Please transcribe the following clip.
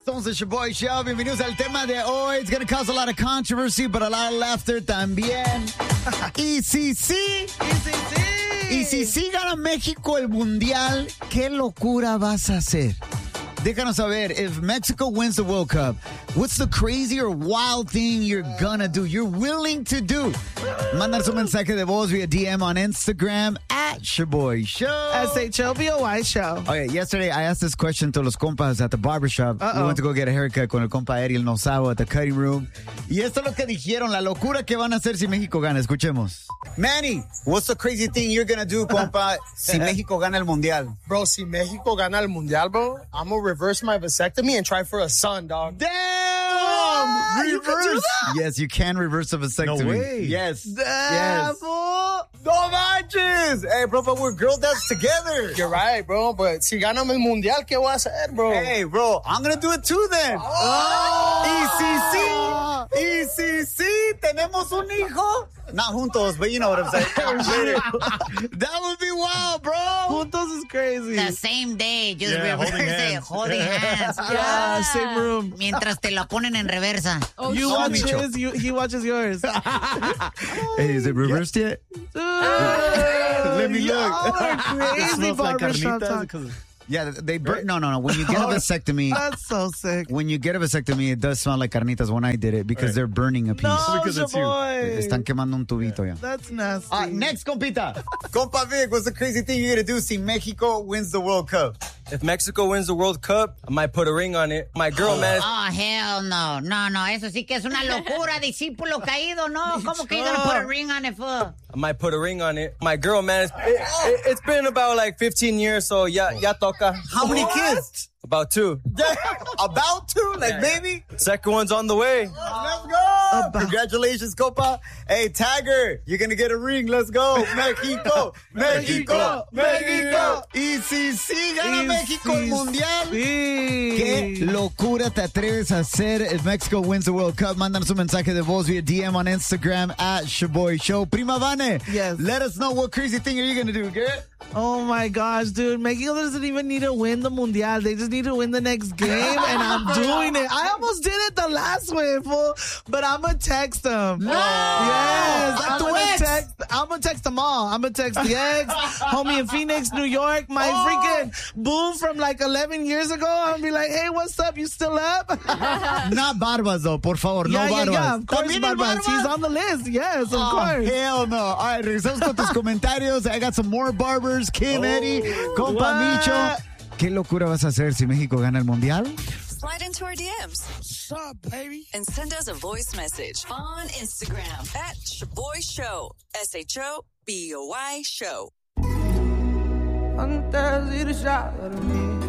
Somos el Shoboy Show. Bienvenidos al tema de hoy. It's going to cause a lot of controversy, but a lot of laughter también. Y si sí gana México el Mundial, ¿qué locura vas a hacer? Déjanos saber, if Mexico wins the World Cup, what's the crazy or wild thing you're gonna do, you're willing to do? Mándanos un mensaje de voz via DM on Instagram at Shoboy Show. SHOBOY Show. Okay, yesterday I asked this question to los compas at the barbershop. We went to go get a haircut con el compa Eri el Nosabo at the cutting room. Y esto es lo que dijeron, la locura que van a hacer si México gana. Escuchemos. Manny, what's the crazy thing you're gonna do, compa, si México gana el Mundial? Bro, si México gana el Mundial, bro, I'm gonna reverse my vasectomy and try for a son, dog. Damn! You can do that? Yes, you can reverse a vasectomy. No way. Yes. Damn, No manches! Hey, bro, but we're girl dads together. You're right, bro, but si ganamos el Mundial, ¿qué voy a hacer, bro? Hey, bro, I'm gonna do it too then. Y si sí, tenemos un hijo. Not juntos, but you know what I'm saying. That would be wild, bro. Juntos is crazy. The same day, just Yeah, reverse holding it, hands. holding hands. Yeah, same room. Mientras te lo ponen en reversa. You watch his, he watches yours. Hey, is it reversed yet? Let me look. Crazy Smells like barbershop carnitas talk. because Yeah, they burn. No. When you get a vasectomy, That's so sick. it does smell like carnitas when I did it because they're burning a piece. No, because it's you. boy. Están quemando un tubito ya. That's nasty. Next, compita. Compa Vic, what's the crazy thing you're going to do si Mexico wins the World Cup? If Mexico wins the World Cup, I might put a ring on it. My girl, man. Oh, hell no. No, eso sí que es una locura, discípulo caído, no. ¿Cómo que you're gonna put a ring on it for? I might put a ring on it. My girl, man. It's been about like 15 years, so ya toca. How many kids? About 2. About to? Like maybe? Second one's on the way. Let's go! Congratulations, compa. Hey, Tiger, you're going to get a ring. Let's go. Mexico. Y si sí gana México el Mundial. ¿Qué locura te atreves a hacer if Mexico wins the World Cup? Mándanos un mensaje de voz via DM on Instagram at Shoboy Show. Prima Vane, Yes. let us know what crazy thing are you going to do, girl? Oh my gosh, dude. Mexico doesn't even need to win the Mundial. They just need to win the next game, and I'm doing it. I almost did it the last way, fool. But I'm going to text them. No! Yes. I'm Tu going to text them all. I'm going to text the ex, homie in Phoenix, New York, my freaking boo from like 11 years ago. I'm going to be like, hey, what's up? You still up? Not Barbas, though, por favor. No Barbas. Yeah. Of course, ¿También el Barbas. He's on the list. Yes, of course. Hell no. All right, regresamos con tus comentarios. I got some more barbers. Kim, Eddie, compa what? Micho. ¿Qué locura vas a hacer si México gana el Mundial? Slide into our DMs. What's up, baby? And send us a voice message on Instagram at Shoboy Show. SHOBOY Show.